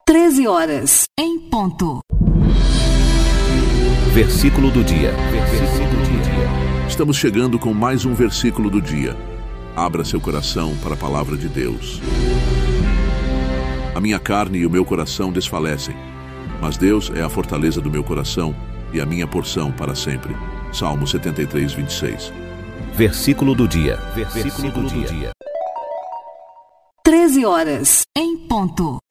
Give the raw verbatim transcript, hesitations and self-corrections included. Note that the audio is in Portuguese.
treze horas, em ponto. Versículo do dia. Versículo do dia. Estamos chegando com mais um versículo do dia. Abra seu coração para a palavra de Deus. A minha carne e o meu coração desfalecem, mas Deus é a fortaleza do meu coração e a minha porção para sempre. Salmo setenta e três, vinte e seis. Versículo do dia. Versículo do dia. treze horas, em ponto.